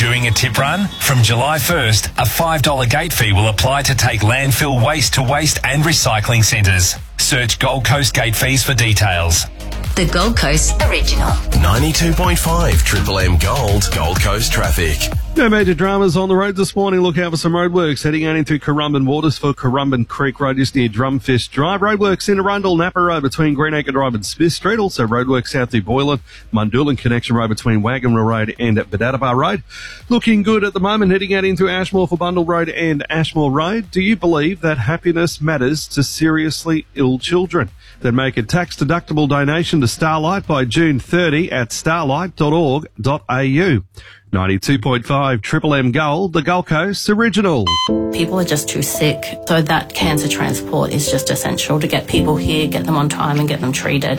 Doing a tip run? From July 1st, a $5 gate fee will apply to take landfill waste to waste and recycling centres. Search Gold Coast gate fees for details. The Gold Coast Original. 92.5 Triple M Gold Coast traffic. No major dramas on the road this morning. Look out for some roadworks heading out into Currumbin Waters for Currumbin Creek Road just near Drumfish Drive. Roadworks in Arundel, Napa Road between Greenacre Drive and Smith Street. Also roadworks out through Boylan, Mundoolan Connection Road between Waggonwell Road and Badadabar Road. Looking good at the moment heading out into Ashmore for Bundle Road and Ashmore Road. Do you believe that happiness matters to seriously ill children? Then make a tax-deductible donation to Starlight by June 30 at starlight.org.au. 92.5 Triple M Gold, the Gold Coast Original. People are just too sick, so that cancer transport is just essential to get people here, get them on time and get them treated.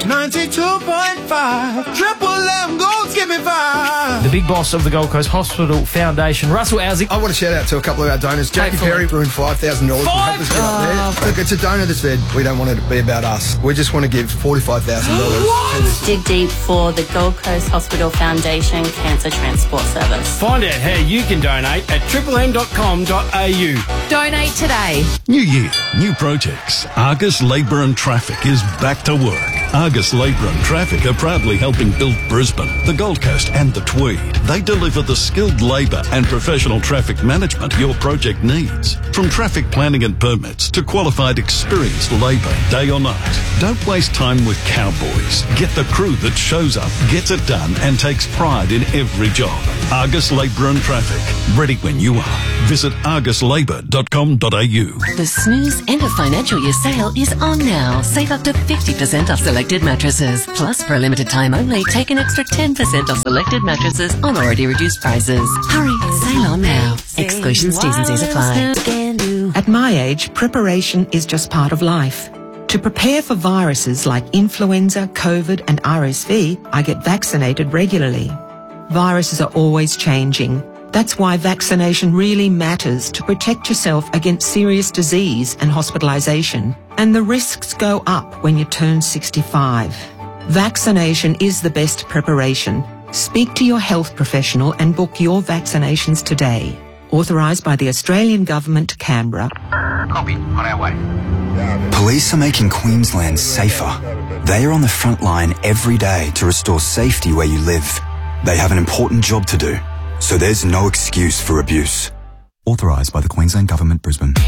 92.5 Triple M Gold, give me 5. The big boss of the Gold Coast Hospital Foundation, Russell Owsey. I want to shout out to a couple of our donors. Jackie Perry threw in $5,000. Look, it's a donor that's said we don't want it to be about us. We just want to give $45,000. Dig deep for the Gold Coast Hospital Foundation Cancer Transport Service. Find out how you can donate at triplem.com.au. Donate today. New year, new projects. Argus Labour and Traffic is back to work. Argus Labour and Traffic are proudly helping build Brisbane, the Gold Coast and the Tweed. They deliver the skilled labour and professional traffic management your project needs. From traffic planning and permits to qualified experienced labour, day or night. Don't waste time with cowboys. Get the crew that shows up, gets it done and takes pride in every job. Argus Labour and Traffic. Ready when you are. Visit arguslabour.com.au. The Snooze End of Financial Year sale is on now. Save up to 50% off selected mattresses. Plus, for a limited time only, take an extra 10% off selected mattresses on already reduced prices. Hurry, sale on now. Exclusions, T's and C's apply. At my age, preparation is just part of life. To prepare for viruses like influenza, COVID and RSV, I get vaccinated regularly. Viruses are always changing. That's why vaccination really matters to protect yourself against serious disease and hospitalisation. And the risks go up when you turn 65. Vaccination is the best preparation. Speak to your health professional and book your vaccinations today. Authorised by the Australian Government, Canberra. Copy. On our way. Police are making Queensland safer. They are on the front line every day to restore safety where you live. They have an important job to do, so there's no excuse for abuse. Authorised by the Queensland Government, Brisbane.